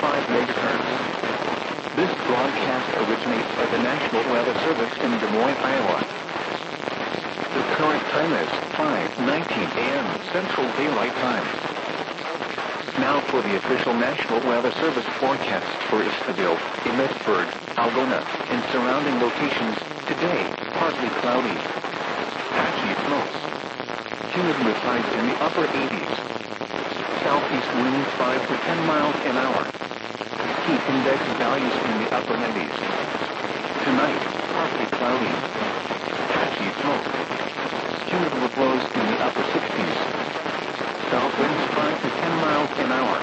megahertz. This broadcast originates at the National Weather Service in Des Moines, Iowa. The current time is 5:19 a.m. Central Daylight Time. Now for the official National Weather Service forecast for Eastville, Emmitsburg, Algona, and surrounding locations. Today, partly cloudy. Patchy snows. Humid with highs in the upper 80s. Southeast winds 5 to 10 miles an hour. Heat index values in the upper 90s. Tonight, partly cloudy.